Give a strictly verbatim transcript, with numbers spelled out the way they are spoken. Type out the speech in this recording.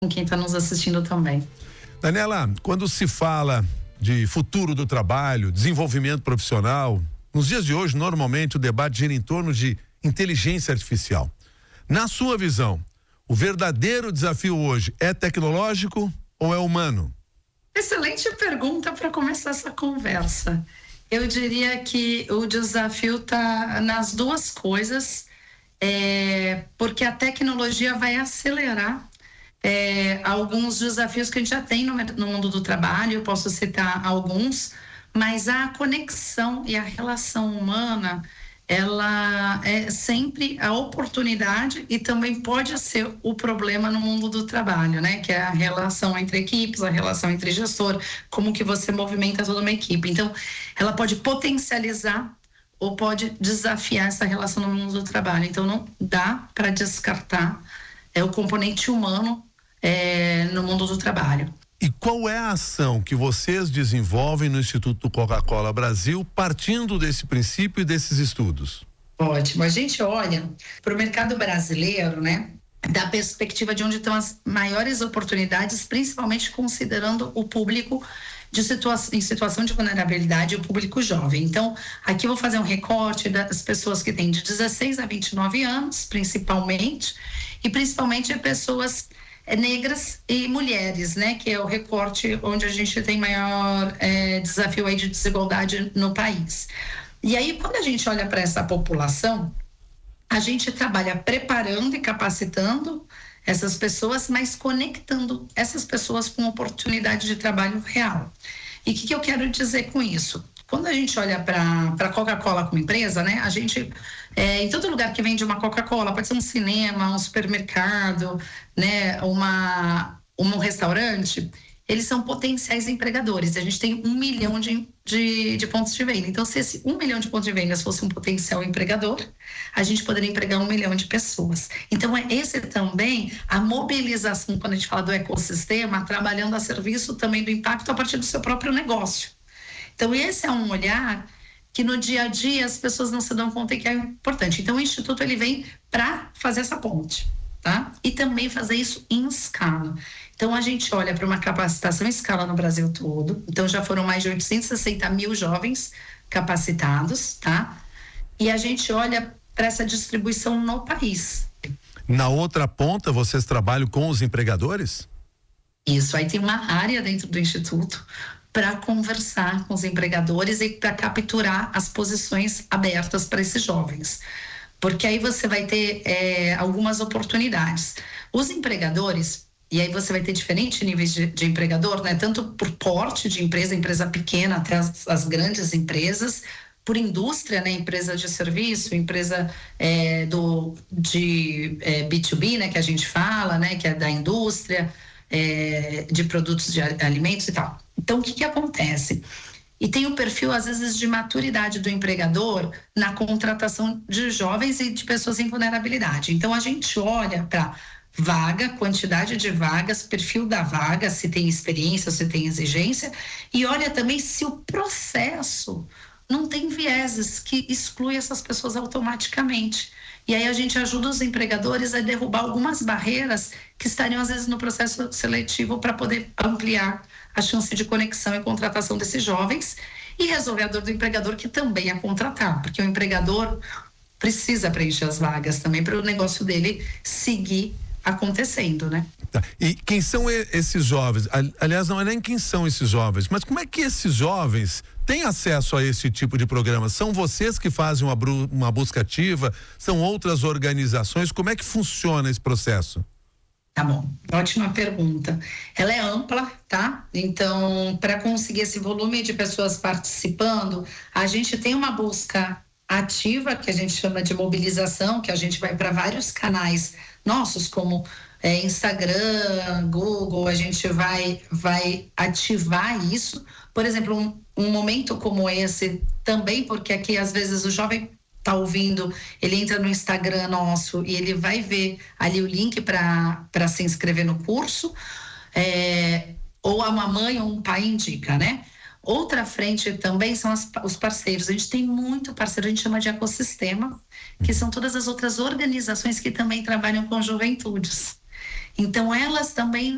com quem está nos assistindo também. Daniela, quando se fala de futuro do trabalho, desenvolvimento profissional, nos dias de hoje, normalmente o debate gira em torno de inteligência artificial. Na sua visão, o verdadeiro desafio hoje é tecnológico ou é humano? Excelente pergunta para começar essa conversa. Eu diria que o desafio está nas duas coisas, é, porque a tecnologia vai acelerar é, alguns desafios que a gente já tem no, no mundo do trabalho. Eu posso citar alguns, mas a conexão e a relação humana, ela é sempre a oportunidade e também pode ser o problema no mundo do trabalho, né? Que é a relação entre equipes, a relação entre gestor, como que você movimenta toda uma equipe. Então, ela pode potencializar ou pode desafiar essa relação no mundo do trabalho. Então, não dá para descartar é, o componente humano é, no mundo do trabalho. E qual é a ação que vocês desenvolvem no Instituto Coca-Cola Brasil, partindo desse princípio e desses estudos? Ótimo. A gente olha para o mercado brasileiro, né, da perspectiva de onde estão as maiores oportunidades, principalmente considerando o público de situa- em situação de vulnerabilidade, o público jovem. Então, aqui eu vou fazer um recorte das pessoas que têm de dezesseis a vinte e nove anos, principalmente, e principalmente pessoas negras e mulheres, né, que é o recorte onde a gente tem maior é, desafio aí de desigualdade no país. E aí, quando a gente olha para essa população, a gente trabalha preparando e capacitando essas pessoas, mas conectando essas pessoas com oportunidade de trabalho real. E o que, que eu quero dizer com isso? Quando a gente olha para a Coca-Cola como empresa, né, a gente, é, em todo lugar que vende uma Coca-Cola, pode ser um cinema, um supermercado, né, uma, um restaurante, eles são potenciais empregadores. A gente tem um milhão de, de, de pontos de venda. Então, se esse um milhão de pontos de venda fosse um potencial empregador, a gente poderia empregar um milhão de pessoas. Então, é esse também a mobilização, quando a gente fala do ecossistema, trabalhando a serviço também do impacto a partir do seu próprio negócio. Então, esse é um olhar que no dia a dia as pessoas não se dão conta que é importante. Então, o Instituto ele vem para fazer essa ponte, tá? E também fazer isso em escala. Então, a gente olha para uma capacitação em escala no Brasil todo. Então, já foram mais de oitocentos e sessenta mil jovens capacitados, tá? E a gente olha para essa distribuição no país. Na outra ponta, vocês trabalham com os empregadores? Isso, aí tem uma área dentro do Instituto para conversar com os empregadores e para capturar as posições abertas para esses jovens. Porque aí você vai ter é, algumas oportunidades. Os empregadores, e aí você vai ter diferentes níveis de, de empregador, né? Tanto por porte de empresa, empresa pequena até as, as grandes empresas, por indústria, né? Empresa de serviço, empresa é, do, de é, B dois B, né? Que a gente fala, né? Que é da indústria, é, de produtos de alimentos e tal. Então, o que que acontece? E tem o perfil, às vezes, de maturidade do empregador na contratação de jovens e de pessoas em vulnerabilidade. Então, a gente olha para vaga, quantidade de vagas, perfil da vaga, se tem experiência, se tem exigência, e olha também se o processo não tem vieses que exclui essas pessoas automaticamente. E aí a gente ajuda os empregadores a derrubar algumas barreiras que estariam, às vezes, no processo seletivo para poder ampliar a chance de conexão e contratação desses jovens e resolver a dor do empregador, que também é contratar, porque o empregador precisa preencher as vagas também para o negócio dele seguir acontecendo, né? Tá. E quem são esses jovens? Aliás, não é nem quem são esses jovens, mas como é que esses jovens têm acesso a esse tipo de programa? São vocês que fazem uma, uma busca ativa? São outras organizações? Como é que funciona esse processo? Tá bom, ótima pergunta. Ela é ampla, tá? Então, para conseguir esse volume de pessoas participando, a gente tem uma busca ativa, que a gente chama de mobilização, que a gente vai para vários canais nossos, como é, Instagram, Google, a gente vai, vai ativar isso. Por exemplo, um, um momento como esse também, porque aqui às vezes o jovem tá ouvindo, ele entra no Instagram nosso e ele vai ver ali o link para para se inscrever no curso, é, ou a mamãe ou um pai indica, né? Outra frente também são as, os parceiros. A gente tem muito parceiro, a gente chama de ecossistema, que são todas as outras organizações que também trabalham com juventudes. Então, elas também